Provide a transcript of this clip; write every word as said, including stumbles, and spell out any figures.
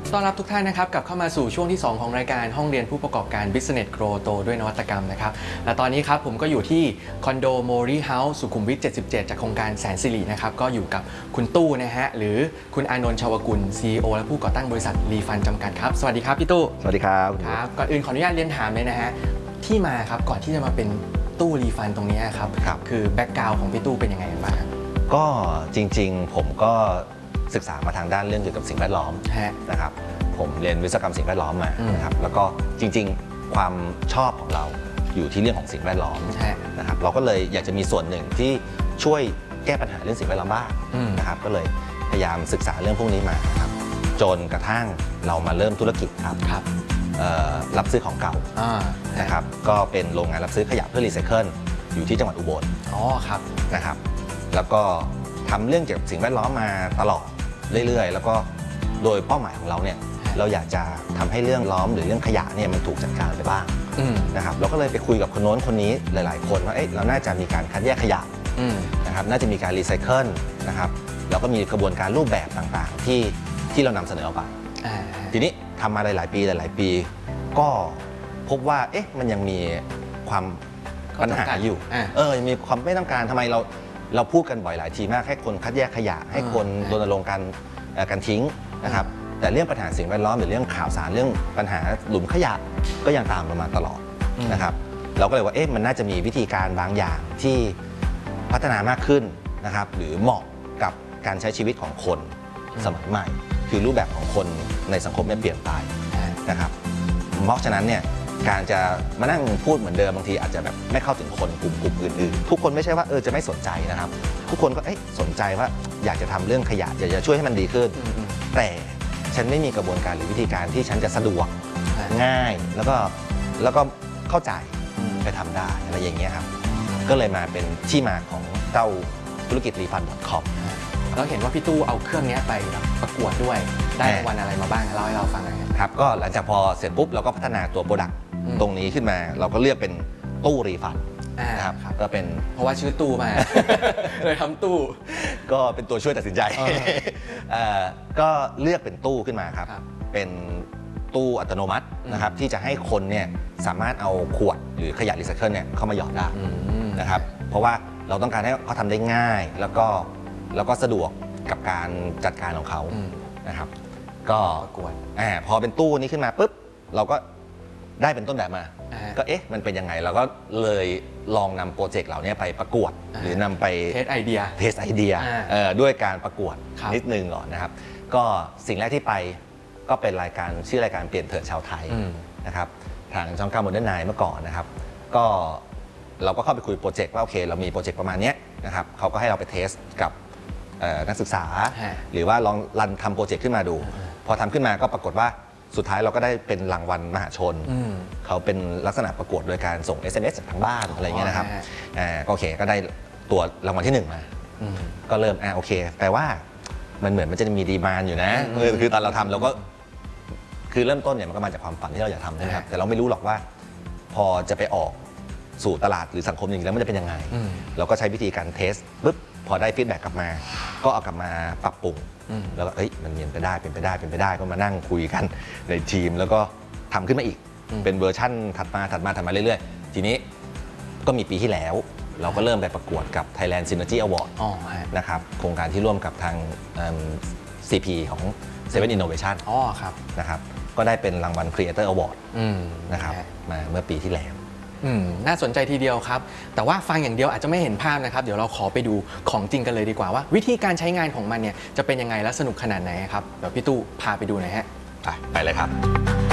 ต้อนรับทุกท่านนะครับกลับเข้ามาสู่ช่วงที่สองของรายการห้องเรียนผู้ประกอบการ Business Grow โตด้วยนวัตกรรมนะครับและตอนนี้ครับผมก็อยู่ที่คอนโดโมรีเฮาส์สุขุมวิทเจ็ดสิบเจ็ดจากโครงการแสนสิรินะครับก็อยู่กับคุณตู้นะฮะหรือคุณอานนท์ชวกุล ซี อี โอ และผู้ก่อตั้งบริษัทรีฟันจำกัดครับสวัสดีครับพี่ตู้สวัสดีครับครับก่อนอื่นขออนุญาตเรียนถามเลยนะฮะที่มาครับก่อนที่จะมาเป็นตู้รีฟันตรงนี้ครับคือแบ็กกราวด์ของพี่ตู้เป็นยังไงบ้างก็จริงๆผมก็ศึกษามาทางด้านเรื่องเกี่ยวกับสิ่งแวดล้อมนะครับผมเรียนวิศวกรรมสิ่งแวดล้อมมานะครับแล้วก็จริงๆความชอบของเราอยู่ที่เรื่องของสิ่งแวดล้อมนะครับเราก็เลยอยากจะมีส่วนหนึ่งที่ช่วยแก้ปัญหาเรื่องสิ่งแวดล้อมบ้างนะครับก็เลยพยายามศึกษาเรื่องพวกนี้มาครับจนกระทั่งเรามาเริ่มธุรกิจครับรับซื้อของเก่านะครับก็เป็นโรงงานรับซื้อขยะเพื่อรีไซเคิลอยู่ที่จังหวัดอุบลอ๋อครับนะครับแล้วก็ทำเรื่องเกี่ยวกับสิ่งแวดล้อมมาตลอดเรื่อยๆแล้วก็โดยเป้าหมายของเราเนี่ยเราอยากจะทำให้เรื่องล้อมหรือเรื่องขยะเนี่ยมันถูกจัดการไปบ้างนะครับเราก็เลยไปคุยกับคนโน้นคนนี้หลายๆคนว่าเอ๊ะเราน่าจะมีการคัดแยกขยะนะครับน่าจะมีการรีไซเคิลนะครับแล้วก็มีกระบวนการรูปแบบต่างๆที่ที่เรานำเสนอออกไปทีนี้ทำมาหลายๆปีหลายๆปีก็พบว่าเอ๊ะมันยังมีความปัญหาอยู่เออมีความไม่ต้องการทำไมเราเราพูดกันบ่อยหลายทีมากให้คนคัดแยกขยะให้คนรณรงค์การการทิ้งนะครับแต่เรื่องปัญหาสิ่งแวดล้อมหรือเรื่องข่าวสารเรื่องปัญหาหลุมขยะก็ยังตามเรามาตลอดนะครับเราก็เลยว่าเอ๊ะมันน่าจะมีวิธีการบางอย่างที่พัฒนามากขึ้นนะครับหรือเหมาะกับการใช้ชีวิตของคนสมัยใหม่คือรูปแบบของคนในสังคมเนี่ยเปลี่ยนไปนะครับเพราะฉะนั้นเนี่ยการจะมานั่งพูดเหมือนเดิมบางทีอาจจะแบบไม่เข้าถึงคนกลุ่มกลุ่มอื่นๆทุกคนไม่ใช่ว่าเออจะไม่สนใจนะครับทุกคนก็เอ๊ะสนใจว่าอยากจะทำเรื่องขยะอยากจะช่วยให้มันดีขึ้นแต่ฉันไม่มีกระบวนการหรือวิธีการที่ฉันจะสะดวกง่ายแล้วก็แล้วก็เข้าใจไปทำได้อะไรอย่างเงี้ยครับก็เลยมาเป็นที่มาของเจ้าธุรกิจ รีฟัน ดอท คอมแล้วเห็นว่าพี่ตู้เอาเครื่องนี้ไปประกวดด้วยได้รางวัลอะไรมาบ้างเล่าให้เราฟังหน่อยครับก็หลังจากพอเสร็จปุ๊บเราก็พัฒนาตัวโปรดักต์ตรงนี้ขึ้นมาเราก็เลือกเป็นตู้รีฟันนะครับก็เป็นเพราะว่าชื่อตู้มาเลยทำตู้ก็เป็นตัวช่วยตัดสินใจก็เลือกเป็นตู้ขึ้นมาครับเป็นตู้อัตโนมัตินะครับที่จะให้คนเนี่ยสามารถเอาขวดหรือขยะรีไซเคิลเนี่ยเข้ามาหยอดได้นะครับเพราะว่าเราต้องการให้เขาทำได้ง่ายแล้วก็แล้วก็สะดวกกับการจัดการของเขานะครับก็ประกวดพอเป็นตู้นี้ขึ้นมาปุ๊บเราก็ได้เป็นต้นแบบมาก็เอ๊ะมันเป็นยังไงเราก็เลยลองนำโปรเจกต์เหล่านี้ไปประกวดหรือนำไปเทสไอเดียเทสไอเดียด้วยการประกวดนิดนึงก่อนนะครับก็สิ่งแรกที่ไปก็เป็นรายการชื่อรายการเปลี่ยนเถิดชาวไทยนะครับทางช่องเก้าโมเดิร์นไนน์เมื่อก่อนนะครับก็เราก็เข้าไปคุยโปรเจกต์ว่าโอเคเรามีโปรเจกต์ประมาณนี้นะครับเขาก็ให้เราไปเทสกับนักศึกษาหรือว่าลองรันทำโปรเจกต์ขึ้นมาดูพอทำขึ้นมาก็ปรากฏว่าสุดท้ายเราก็ได้เป็นรางวัลมหาชนเขาเป็นลักษณะประกวดโดยการส่ง เอส เอ็ม เอส จากทางบ้านอะไรเงี้ยนะครับโอเคก็ได้ตัวรางวัลที่หนึ่งมาก็เริ่มอ่าโอเคแปลว่ามันเหมือนมันจะมีดีมานด์อยู่นะคือตอนเราทำเราก็คือเริ่มต้นเนี่ยมันก็มาจากความฝันที่เราอยากทำนะครับแต่เราไม่รู้หรอกว่าพอจะไปออกสู่ตลาดหรือสังคมอย่างนี้แล้วมันจะเป็นยังไงเราก็ใช้วิธีการเทสปุ๊บพอได้ฟีดแบ็กกลับมาก็เอากลับมาปรับปรุงแล้วก็เอ้ยมันเป็นไปได้เป็นไปได้เป็นไปได้ก็มานั่งคุยกันในทีมแล้วก็ทำขึ้นมาอีกเป็นเวอร์ชั่นถัดมาถัดมาถัดมาเรื่อยๆทีนี้ก็มีปีที่แล้วเราก็เริ่มไปประกวดกับ Thailand Synergy Award นะครับโครงการที่ร่วมกับทาง ซี พี ของ เซเว่น Innovation นะครับก็ได้เป็นรางวัล Creator Award นะครับมาเมื่อปีที่แล้วน่าสนใจทีเดียวครับแต่ว่าฟังอย่างเดียวอาจจะไม่เห็นภาพนะครับเดี๋ยวเราขอไปดูของจริงกันเลยดีกว่าว่าวิธีการใช้งานของมันเนี่ยจะเป็นยังไงและสนุกขนาดไหนครับเดี๋ยวพี่ตู้พาไปดูหน่อยฮะไปเลยครับ